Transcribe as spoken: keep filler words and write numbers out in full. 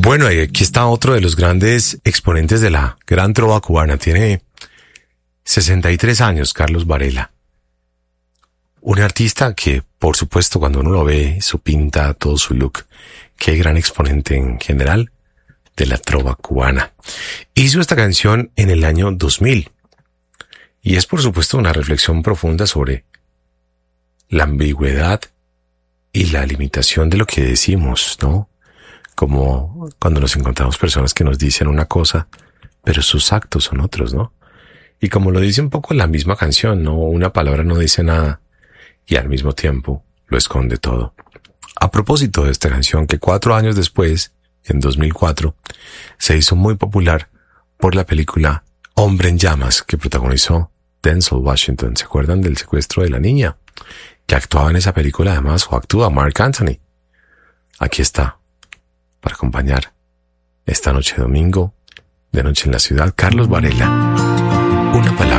Bueno, y aquí está otro de los grandes exponentes de la gran trova cubana. Tiene sesenta y tres años, Carlos Varela. Un artista que, por supuesto, cuando uno lo ve, su pinta, todo su look, qué gran exponente en general de la trova cubana. Hizo esta canción en el año dos mil. Y es, por supuesto, una reflexión profunda sobre la ambigüedad y la limitación de lo que decimos, ¿no? Como cuando nos encontramos personas que nos dicen una cosa, pero sus actos son otros, ¿no? Y como lo dice un poco la misma canción, ¿no? Una palabra no dice nada y al mismo tiempo lo esconde todo. A propósito de esta canción que cuatro años después, en dos mil cuatro, se hizo muy popular por la película Hombre en Llamas, que protagonizó Denzel Washington. ¿Se acuerdan del secuestro de la niña? Que actuaba en esa película además, o actúa Mark Anthony. Aquí está, para acompañar esta noche domingo, de Noche en la Ciudad, Carlos Varela. Una palabra.